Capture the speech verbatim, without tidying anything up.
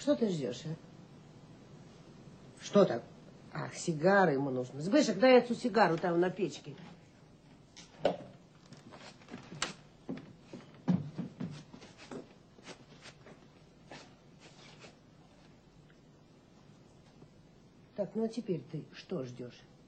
Что ты ждешь, а? Что так? Ах, сигары ему нужно. Сбышек, дай эту сигару там на печке. Так, ну а теперь ты что ждешь?